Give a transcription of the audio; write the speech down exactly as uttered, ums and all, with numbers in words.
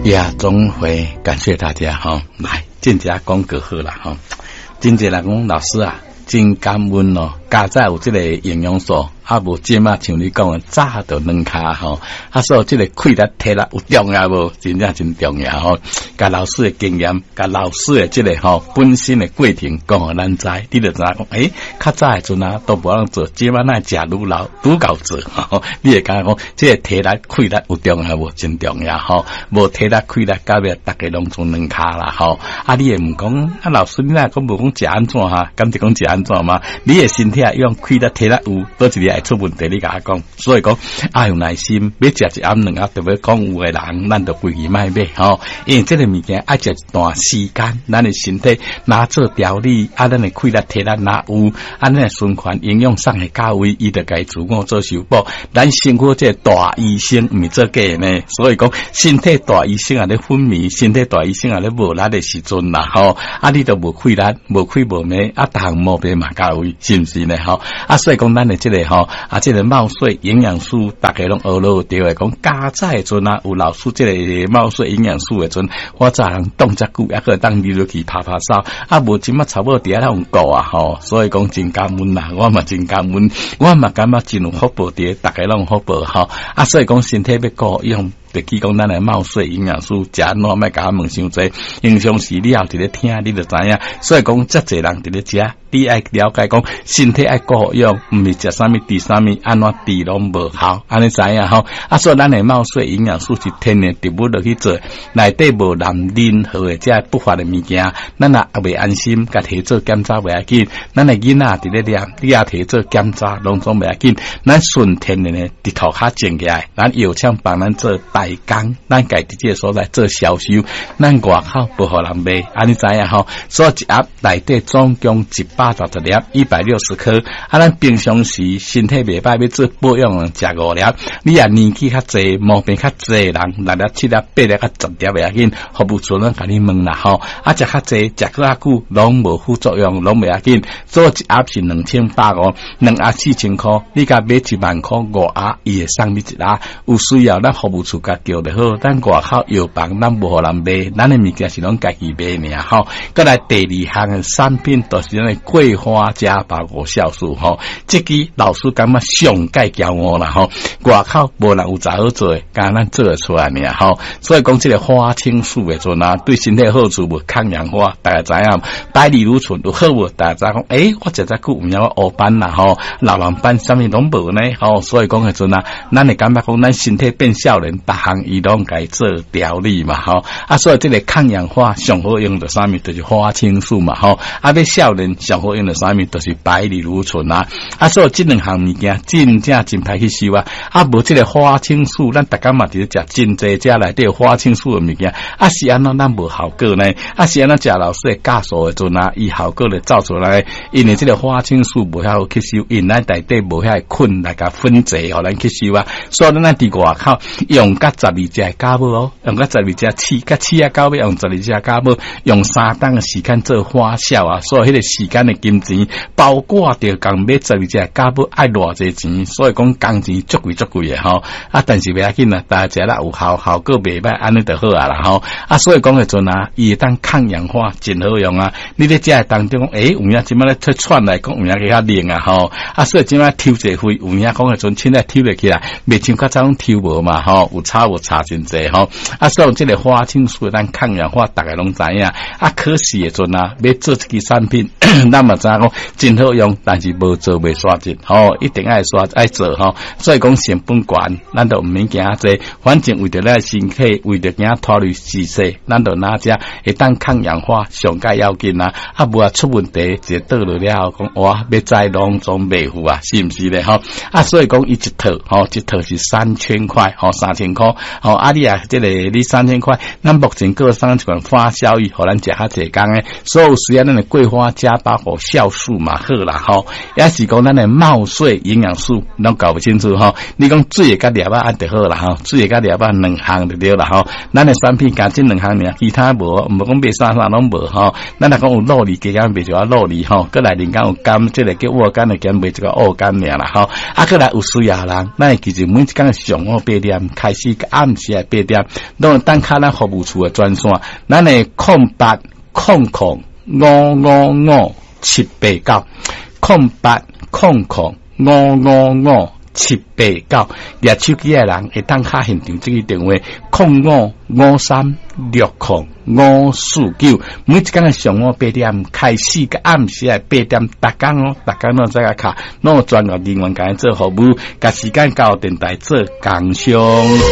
呀，总会感谢大家哈，来真正讲过好啦哈，真正来讲老师啊，真感恩哦，加在有这个营养素。啊，无即嘛像你讲诶，早着两骹吼，啊，所以即个气力体力有重要无？真正真重要吼。甲老师诶经验，甲老师诶即个吼本身诶过程讲互咱知，你着知影讲，诶，较早诶阵啊，都无人做，即嘛咱食愈老愈够做吼。你会感觉讲，即个体力气力有重要无？真重要吼。无体力气力，到尾逐个拢做两骹啦吼。啊，你会毋讲啊？老师你若讲无讲食安怎哈？敢是讲食安怎嘛？你诶身体啊，用气力体力有，倒一日。出问题你甲我讲，所以讲爱有耐心，要食一暗两暗，特别讲有诶人，咱就规矩卖买吼。因为这个物件爱食一段时间，咱诶身体拿做调理，啊，咱诶气力体力哪有，啊，咱诶循环营养上诶到位，伊就该自我做修补。咱身躯这大医生毋是做假呢，所以讲身体大医生啊咧昏迷，身体大医生啊咧无力诶时阵啦吼，啊，你都无气力，无气无美，啊，逐项毛病嘛到位，是毋是呢吼？啊，所以讲咱诶这个吼。啊，这个冒水营养素，大家拢学了对诶。讲加早诶阵啊，有老师这个冒水营养素诶阵，我早人动遮久，还可当你落去拍拍手。啊，无即马差不多伫遐用过啊吼，所以讲真感恩啦，我嘛真感恩，我嘛感觉真有福报伫，大家拢有福报吼。啊，所以讲身体要顾用。就去讲咱诶冒水营养素，食安怎莫甲我问伤济，平常时你后伫咧听，你就知影。所以讲，遮济人伫咧食，你爱了解讲身体爱顾用，毋是食啥物治啥物，安怎治拢无效，安尼知影吼。啊，所以咱诶冒水营养素是天然植物落去做，内底无含任何诶遮不法诶物件，咱也袂安心，甲摕做检查袂要紧。咱诶囡仔伫咧念，你也摕做检查，拢总袂要紧。咱纯天然诶伫头壳种起来，咱药厂帮咱做。大工，咱家己这个所在做销售，咱外口不互人卖，安尼知影吼。所以一盒内底总共一百六十粒，一百六十颗。啊，咱平常时身体袂歹，要做保养，食五粒。你也年纪较济，毛病较济人，六粒、七粒、八粒、较十粒袂要紧。服务处咱甲你问啦吼。啊，食较济，食较久，拢无副作用，拢袂要紧。所以一盒是两千八哦，两盒四千块，你甲买一万块五盒，伊会送你一盒。有需要咱服务处。甲叫就好，咱外口药房咱无互人卖，咱诶物件是拢家己买尔吼。再来第二项诶产品，就是咱诶桂花加包裹酵素吼。即支老师感觉上介骄傲啦吼，外口无人有咋好做，敢咱做得出来尔吼。所以讲即个花青素诶阵啊，对身体好处无抗氧化，大家知影。百里如春有好无？大家知讲，诶、欸，我食只久有影我黑斑啦吼，老人斑啥物拢无呢吼。所以讲诶阵啊，咱会感觉讲咱身体变少年。逐项伊拢该做调理嘛吼，啊，所以这个抗氧化上好用的啥物就是花青素嘛吼，啊，要少年上好用的啥物就是百里如春啊，啊，所以这两项物件真正真歹去收啊，啊，无这个花青素，咱逐工嘛伫咧食真济只内底有花青素的物件，啊，是安怎咱无效果呢？啊，是安怎食老师的教授的阵啊，伊效果就走出来，因为这个花青素无遐吸收，因咱内底无遐菌来甲分解互咱吸收啊，所以咱伫外口用。甲十二只家母哦，用甲十二只饲，甲饲啊到尾用十二只家母，用三档的时间做花销啊，所以迄个时间的金钱，包括着共买十二只家母爱偌济钱，所以讲工钱足贵足贵的吼。啊，但是袂要紧啦，大家食啦有效，效果袂歹，安尼就好啊啦吼。啊，所以讲诶阵啊，伊会当抗氧化，真好用啊。你咧食诶当中，诶、欸，有影即摆咧出串来讲，有影个较灵啊吼。啊，所以即摆抽者费，有影讲诶阵，凊彩抽落去啦，袂像较早种抽无嘛吼，有差有差真济吼。啊，所以这个花青素咱抗氧化，大家拢知影。啊，可惜诶阵啊，要做一支产品，咱嘛知影讲真好用，但是无做袂刷劲吼，一定爱刷爱做吼。所以讲成本悬，咱都毋免惊济，反正为着咱身体，为着惊拖累姿势，咱就拿只会当抗氧化，上介要紧啊。啊，无啊出问题，就倒落了后讲哇，要再拢总袂付啊，是毋是咧吼？啊，所以讲伊一套吼，一套是三千块吼，三千块吼。啊，你啊，这个你三千块，咱目前各送一款花销鱼，互咱食较济工诶。所有需要咱的桂花加包裹酵素嘛好啦吼，也是讲咱的茂水营养素，拢搞不清楚吼。你讲水甲粒仔按就好啦吼，水甲粒仔两项就对啦吼。咱的产品加这两项尔，其他无，毋讲卖啥啥拢无吼。咱若讲有酪梨，加减卖一个酪梨吼，过来人家有甘，即个叫沃甘的减卖一个沃甘尔啦吼。啊，过来有需要人，咱其实每一工上午八点开始个暗时的八点，拢等卡咱服务处的专线，咱的空八空空五五五七八九，空八空空五五五七八九，掠手机的人会当卡现场这个电话空五五三六空五四九，每一天的上午八点开始，个暗时的八点，逐天哦，逐天拢在个卡，拢有专业人员甲咱做服务，甲时间交电台做工商。